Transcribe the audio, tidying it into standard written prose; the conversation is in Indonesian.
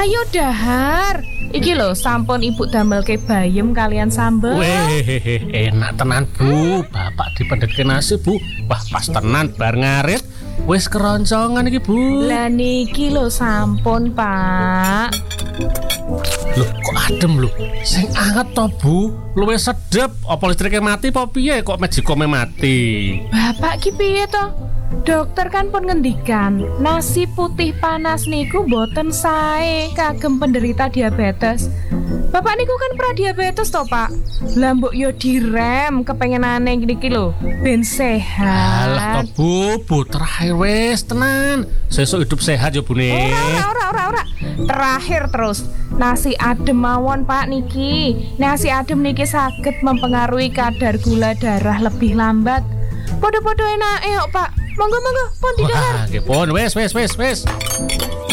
Ayo dahar. Iki lho sampun ibu damelke bayem kalian sambel. Weh, enak tenan Bu. Bapak dipendhetke nasi Bu. Wah pas tenan bar ngarit. Wis keroncongan iki Bu. Lah niki lho sampun Pak. Loh kok adem lho. Sing anget to Bu. Luwih sedep. Apa listrike mati apa piye kok magicome mati? Bapak ki piye to? Dokter kan pun ngendikan nasi putih panas niku boten sae kagem penderita diabetes. Bapak niku kan pradiabetes toh Pak. Lah mbok yo direm kepengenane niki lho ben sehat. Alah to Bu terakhir wis tenan. Sesuk hidup sehat ya Bune. Ora. Terakhir terus nasi adem mawon Pak niki. Nasi adem niki saged mempengaruhi kadar gula darah lebih lambat. Podo-podo enake kok Pak. Monggo pun didahar. Wah, nggih pun wis.